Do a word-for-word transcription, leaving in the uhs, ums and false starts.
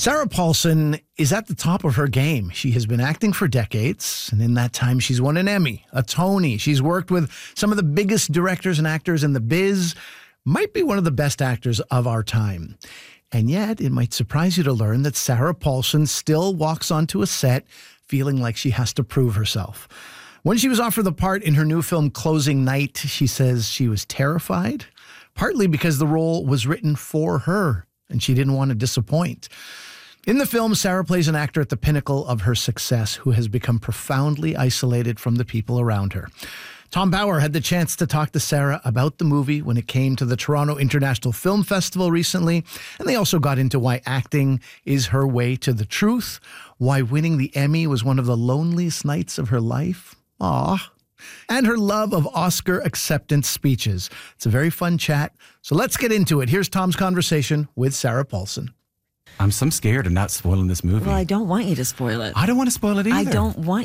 Sarah Paulson is at the top of her game. She has been acting for decades, and in that time, she's won an Emmy, a Tony. She's worked with some of the biggest directors and actors in the biz, might be one of the best actors of our time. And yet, it might surprise you to learn that Sarah Paulson still walks onto a set feeling like she has to prove herself. When she was offered the part in her new film Closing Night, she says she was terrified, partly because the role was written for her, and she didn't want to disappoint. In the film, Sarah plays an actor at the pinnacle of her success who has become profoundly isolated from the people around her. Tom Bauer had the chance to talk to Sarah about the movie when it came to the Toronto International Film Festival recently, and they also got into why acting is her way to the truth, why winning the Emmy was one of the loneliest nights of her life. Aw. And her love of Oscar acceptance speeches. It's a very fun chat, so let's get into it. Here's Tom's conversation with Sarah Paulson. I'm so scared of not spoiling this movie. Well, I don't want you to spoil it. I don't want to spoil it either. I don't want